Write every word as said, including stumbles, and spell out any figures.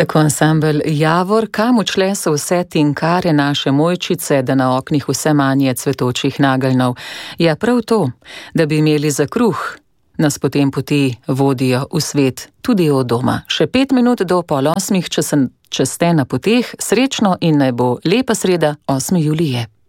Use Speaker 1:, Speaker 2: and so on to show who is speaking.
Speaker 1: Tako ansambel Javor, kam odšle so vse tinkare naše mojčice, da na oknih vse manje cvetočih nageljnov. Ja, prav to, da bi imeli za kruh, nas potem poti vodijo v svet, tudi od doma. Še pet minut do pol osmih, če, sem, če ste na poteh, srečno in naj bo lepa sreda, osmi julij je.